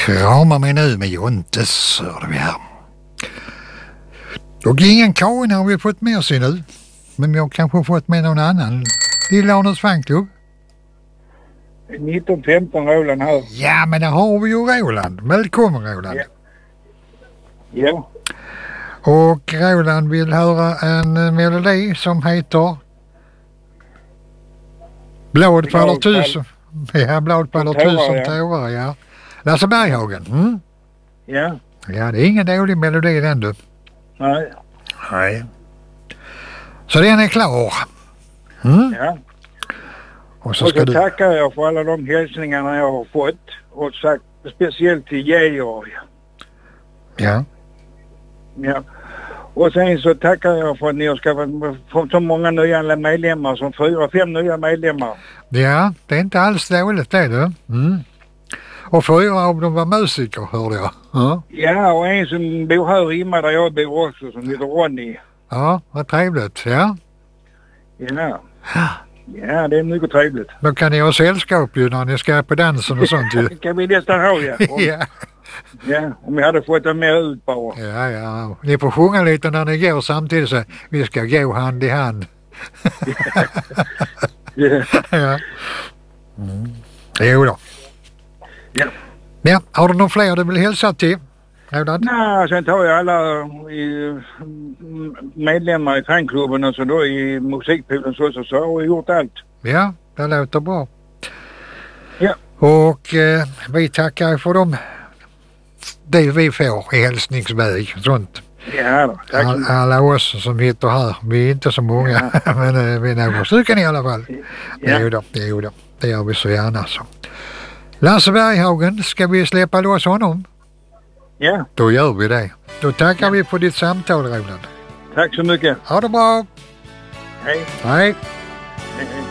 Kramar mig nu med Jontes, hörde vi här. Och ingen Karin har vi fått med sig nu. Men jag kanske fått med någon annan. Lilla Arnes fanklubb. 1915 Roland här. Ja, men där har vi ju Roland. Välkommen Roland. Ja. Och Roland vill höra en melodi som heter Blad faller tusen. Ja, blad faller tusen tårar, ja. Lasse Berghagen. Mm? Ja. Ja, det är ingen dålig melodi den du. Nej. Nej. Så den är klar. Mm? Ja. Och så tackar jag för alla de hälsningarna jag har fått. Och sagt speciellt till Georg. Ja. Ja. Och sen så tackar jag för att ni har fått så många nya medlemmar, som 4-5 nya medlemmar. Ja, det är inte alls dåligt det du. Mm. Och 4 av dem var musiker, hörde jag. Ja, och en som bor här hemma där jag bor också, som heter Ronny. Ja, vad trevligt, ja. Ja. Ja, det är mycket trevligt. Då kan ni ha sällskap ju när ni ska på dansen och sånt ju. Det kan vi nästan ha, ja. Ja. Ja, om vi hade fått dem med ut bara. Ja. Ni får sjunga lite när ni går samtidigt så vi ska gå hand i hand. Ja. Mm. Jo då. Ja. Ja, har du någon fler du vill hälsa till? Nej, sen tar jag alla medlemmar i trängklubben och så då i musikpoolen så har jag gjort allt. Ja, det låter bra. Ja. Och vi tackar för det vi får i hälsningsväg och sånt. Ja då, tack så mycket. Alla oss som hittar här, vi är inte så många, men vi är några stycken i alla fall. Ja. Jo då, det gör vi så gärna så. Lasse Berghagen, ska vi släppa loss honom? Ja. Då gör vi det. Då tackar vi för ditt samtal, Roland. Tack så mycket. Ha det bra. Hej. Hej.